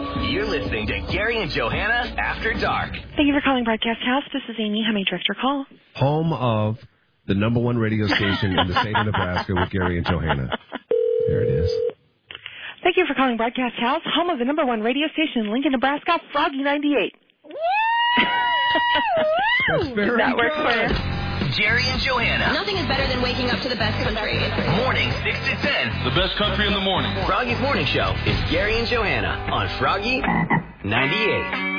You're listening to Gary and Johanna After Dark. Thank you for calling Broadcast House. This is Amy. How may I direct your call? Home of the #1 radio station in the state of Nebraska with Gary and Johanna. There it is. Thank you for calling Broadcast House, home of the #1 radio station in Lincoln, Nebraska, Froggy 98. That's very Did that work for you? Jerry and Johanna. Nothing is better than waking up to the best country. Morning 6 to 10. The best country in the morning. Froggy's Morning Show is Gary and Johanna on Froggy 98.